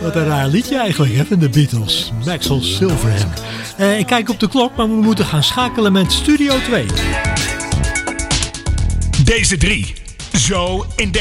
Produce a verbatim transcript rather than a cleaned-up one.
Wat een raar liedje eigenlijk, hè, van de Beatles. Maxwell Silverhand. Uh, ik kijk op de klok, maar we moeten gaan schakelen met Studio twee. Deze drie. Zo in